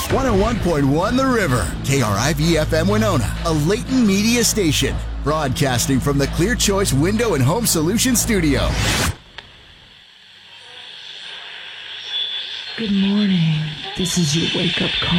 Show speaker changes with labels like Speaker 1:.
Speaker 1: 101.1 The River, KRIV FM Winona, a Leighton Media station, broadcasting from the Clear Choice Window and Home Solution Studio.
Speaker 2: Good morning. This is your wake-up call.